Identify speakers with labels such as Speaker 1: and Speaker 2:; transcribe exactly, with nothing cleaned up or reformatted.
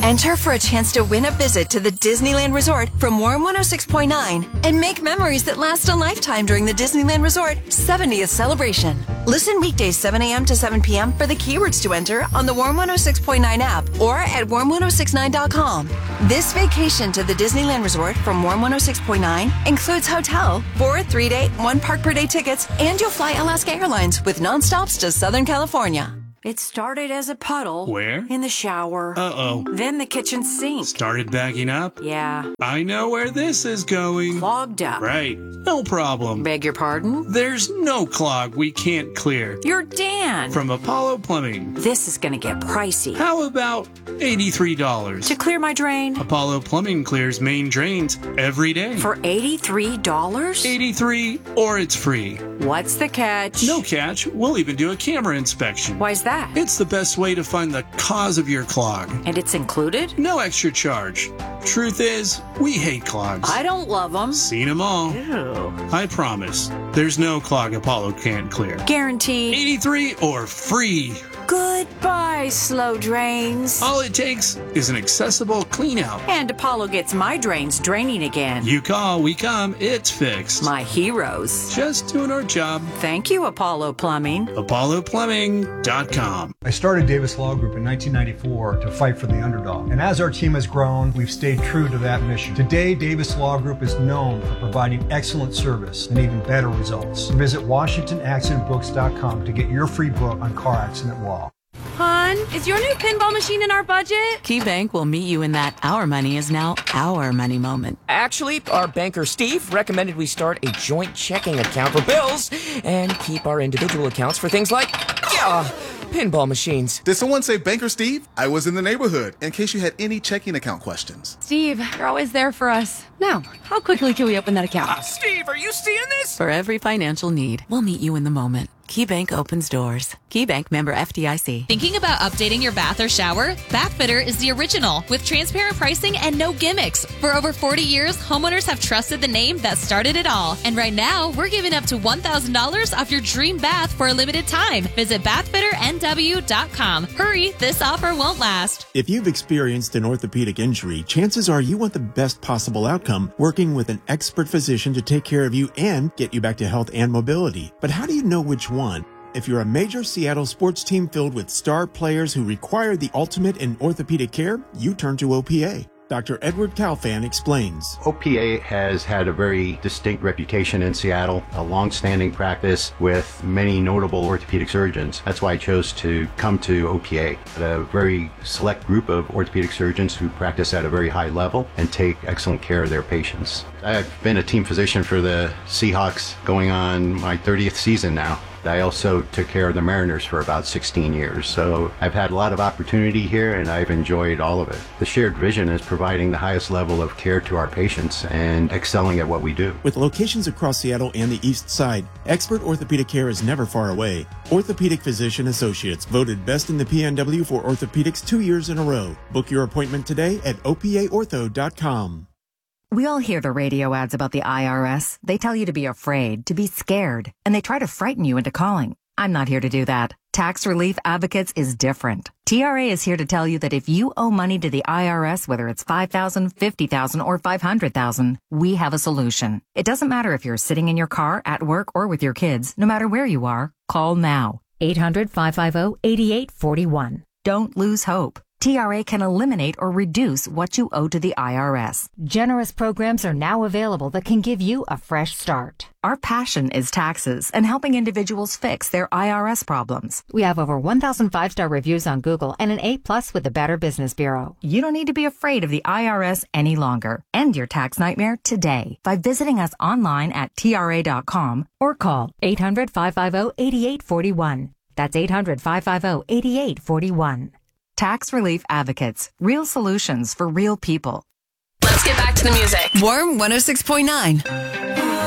Speaker 1: Enter for a chance to win a visit to the Disneyland Resort from Warm one oh six point nine and make memories that last a lifetime during the Disneyland Resort seventieth celebration. Listen weekdays seven a.m. to seven p.m. for the keywords to enter on the Warm one oh six point nine app or at warm ten sixty-nine dot com. This vacation to the Disneyland Resort from Warm one oh six point nine includes hotel, four three-day, one park per day tickets, and you'll fly Alaska Airlines with nonstops to Southern California.
Speaker 2: It started as a puddle.
Speaker 3: Where?
Speaker 2: In the shower.
Speaker 3: Uh-oh.
Speaker 2: Then the kitchen sink.
Speaker 3: Started backing up?
Speaker 2: Yeah.
Speaker 3: I know where this is going.
Speaker 2: Clogged up.
Speaker 3: Right. No problem.
Speaker 2: Beg your pardon?
Speaker 3: There's no clog we can't clear.
Speaker 2: You're Dan.
Speaker 3: From Apollo Plumbing.
Speaker 2: This is going to get pricey.
Speaker 3: How about eighty-three dollars?
Speaker 2: To clear my drain?
Speaker 3: Apollo Plumbing clears main drains every day.
Speaker 2: For eighty-three dollars?
Speaker 3: eighty-three dollars or it's free.
Speaker 2: What's the catch?
Speaker 3: No catch. We'll even do a camera inspection.
Speaker 2: Why's that?
Speaker 3: It's the best way to find the cause of your clog.
Speaker 2: And it's included?
Speaker 3: No extra charge. Truth is, we hate clogs.
Speaker 2: I don't love them.
Speaker 3: Seen them all.
Speaker 2: Ew.
Speaker 3: I promise, there's no clog Apollo can't clear.
Speaker 2: Guaranteed.
Speaker 3: eighty-three or free.
Speaker 2: Goodbye, slow drains.
Speaker 3: All it takes is an accessible clean out.
Speaker 2: And Apollo gets my drains draining again.
Speaker 3: You call, we come, it's fixed.
Speaker 2: My heroes.
Speaker 3: Just doing our job.
Speaker 2: Thank you, Apollo Plumbing.
Speaker 3: Apollo Plumbing dot com.
Speaker 4: I started Davis Law Group in nineteen ninety-four to fight for the underdog. And as our team has grown, we've stayed true to that mission. Today, Davis Law Group is known for providing excellent service and even better results. Visit Washington Accident Books dot com to get your free book on car accident law.
Speaker 5: Hon, is your new pinball machine in our budget?
Speaker 6: KeyBank will meet you in that our money is now our money moment.
Speaker 7: Actually, our banker Steve recommended we start a joint checking account for bills and keep our individual accounts for things like, yeah, pinball machines.
Speaker 8: Did someone say Banker Steve? I was in the neighborhood, in case you had any checking account questions.
Speaker 5: Steve, you're always there for us. Now, how quickly can we open that account?
Speaker 7: Uh, Steve, are you seeing this?
Speaker 6: For every financial need, we'll meet you in the moment. KeyBank opens doors. KeyBank, member F D I C.
Speaker 9: Thinking about updating your bath or shower? Bathfitter is the original with transparent pricing and no gimmicks. For over forty years, homeowners have trusted the name that started it all. And right now, we're giving up to one thousand dollars off your dream bath for a limited time. Visit bathfitter n w dot com. Hurry, this offer won't last.
Speaker 10: If you've experienced an orthopedic injury, chances are you want the best possible outcome, working with an expert physician to take care of you and get you back to health and mobility. But how do you know which one? If you're a major Seattle sports team filled with star players who require the ultimate in orthopedic care, you turn to O P A. Doctor Edward Calfan explains.
Speaker 11: O P A has had a very distinct reputation in Seattle, a long-standing practice with many notable orthopedic surgeons. That's why I chose to come to O P A. A very select group of orthopedic surgeons who practice at a very high level and take excellent care of their patients. I've been a team physician for the Seahawks going on my thirtieth season now. I also took care of the Mariners for about sixteen years, so I've had a lot of opportunity here and I've enjoyed all of it. The shared vision is providing the highest level of care to our patients and excelling at what we do.
Speaker 10: With locations across Seattle and the East Side, expert orthopedic care is never far away. Orthopedic Physician Associates, voted best in the P N W for orthopedics two years in a row. Book your appointment today at O P A ortho dot com.
Speaker 12: We all hear the radio ads about the I R S. They tell you to be afraid, to be scared, and they try to frighten you into calling. I'm not here to do that. Tax Relief Advocates is different. T R A is here to tell you that if you owe money to the I R S, whether it's five thousand dollars, fifty thousand dollars, or five hundred thousand dollars, we have a solution. It doesn't matter if you're sitting in your car, at work, or with your kids. No matter where you are, call now.
Speaker 13: eight hundred, five five zero, eight eight four one.
Speaker 12: Don't lose hope. T R A can eliminate or reduce what you owe to the I R S.
Speaker 13: Generous programs are now available that can give you a fresh start.
Speaker 12: Our passion is taxes and helping individuals fix their I R S problems.
Speaker 13: We have over one thousand five-star reviews on Google and an A plus with the Better Business Bureau.
Speaker 12: You don't need to be afraid of the I R S any longer. End your tax nightmare today by visiting us online at T R A dot com
Speaker 13: or call eight hundred, five five zero, eight eight four one. That's eight hundred, five five zero, eight eight four one.
Speaker 12: Tax Relief Advocates. Real solutions for real people.
Speaker 1: Let's get back to the music. Warm one oh six point nine.